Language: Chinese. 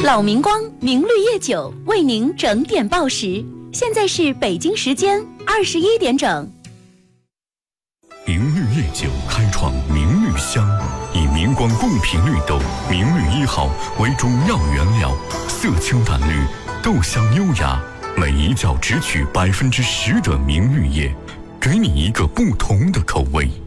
老明光明绿叶酒为您整点报时，现在是北京时间21点整。 明绿叶酒开创明绿香，以明光贡品绿豆明绿1号为主要原料，色清淡绿，豆香优雅，每一窖只取10%的明绿叶，给你一个不同的口味。